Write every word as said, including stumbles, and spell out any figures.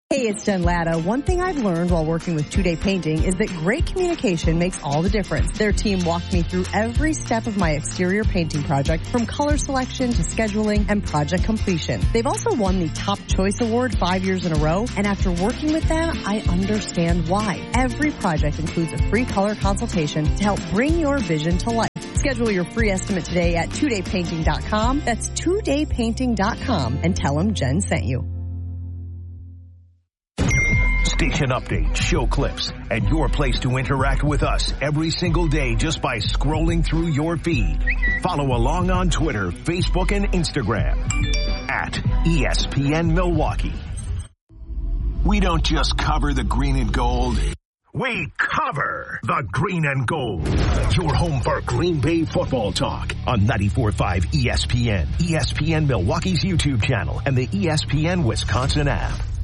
Hey, it's Jen Latta. One thing I've learned while working with Two Day Painting is that great communication makes all the difference. Their team walked me through every step of my exterior painting project, from color selection to scheduling and project completion. They've also won the Top Choice Award five years in a row, and after working with them, I understand why. Every project includes a free color consultation to help bring your vision to life. Schedule your free estimate today at two day painting dot com. That's two day painting dot com, and tell them Jen sent you. Station updates, show clips, and your place to interact with us every single day just by scrolling through your feed. Follow along on Twitter, Facebook, and Instagram at E S P N Milwaukee. We don't just cover the green and gold. We cover the green and gold. Your home for Green Bay football talk on ninety-four point five E S P N, E S P N Milwaukee's YouTube channel, and the E S P N Wisconsin app.